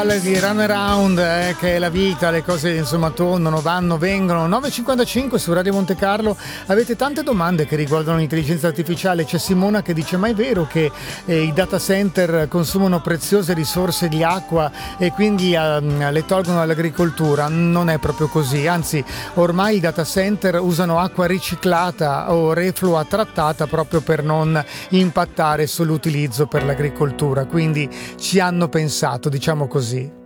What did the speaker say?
Di Run Around, che è la vita, le cose insomma tornano, vanno, vengono. 9.55 su Radio Monte Carlo. Avete tante domande che riguardano l'intelligenza artificiale. C'è Simona che dice: ma è vero che i data center consumano preziose risorse di acqua e quindi le tolgono all'agricoltura? Non è proprio così, anzi ormai i data center usano acqua riciclata o reflua trattata proprio per non impattare sull'utilizzo per l'agricoltura, quindi ci hanno pensato, diciamo così.